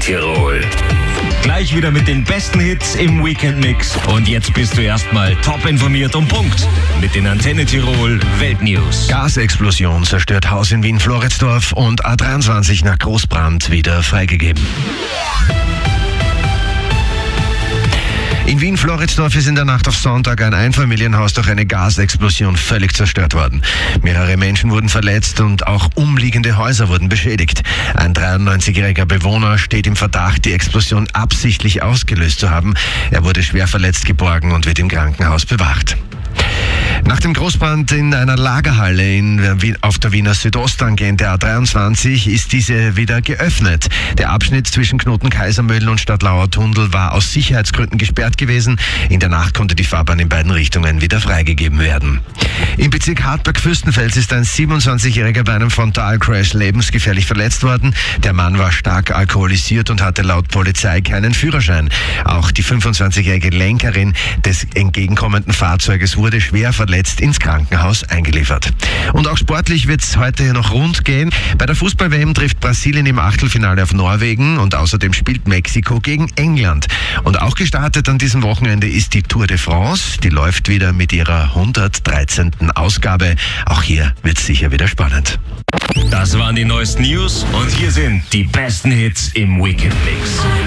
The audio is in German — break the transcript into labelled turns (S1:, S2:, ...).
S1: Tirol. Gleich wieder mit den besten Hits im Weekend-Mix. Und jetzt bist du erstmal top informiert und Punkt mit den Antenne Tirol Weltnews.
S2: Gasexplosion zerstört Haus in Wien-Floridsdorf und A23 nach Großbrand wieder freigegeben. In Wien-Floridsdorf ist in der Nacht auf Sonntag ein Einfamilienhaus durch eine Gasexplosion völlig zerstört worden. Mehrere Menschen wurden verletzt und auch umliegende Häuser wurden beschädigt. Ein 93-jähriger Bewohner steht im Verdacht, die Explosion absichtlich ausgelöst zu haben. Er wurde schwer verletzt geborgen und wird im Krankenhaus bewacht. Nach dem Großbrand in einer Lagerhalle auf der Wiener Südosttangente A23 ist diese wieder geöffnet. Der Abschnitt zwischen Knoten Kaisermühl und Stadtlauer Tunnel war aus Sicherheitsgründen gesperrt gewesen. In der Nacht konnte die Fahrbahn in beiden Richtungen wieder freigegeben werden. Im Bezirk Hartberg-Fürstenfels ist ein 27-Jähriger bei einem Frontalcrash lebensgefährlich verletzt worden. Der Mann war stark alkoholisiert und hatte laut Polizei keinen Führerschein. Auch die 25-jährige Lenkerin des entgegenkommenden Fahrzeuges wurde schwer verletzt ins Krankenhaus eingeliefert. Und auch sportlich wird es heute noch rund gehen. Bei der Fußball-WM trifft Brasilien im Achtelfinale auf Norwegen und außerdem spielt Mexiko gegen England. Und auch gestartet an diesem Wochenende ist die Tour de France. Die läuft wieder mit ihrer 113. Ausgabe. Auch hier wird es sicher wieder spannend.
S1: Das waren die neuesten News und hier sind die besten Hits im Weekend-Mix.